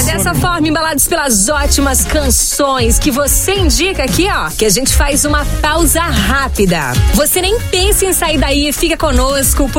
É dessa forma, embalados pelas ótimas canções que você indica aqui, ó, que a gente faz uma pausa rápida. Você nem pense em sair daí, fica conosco,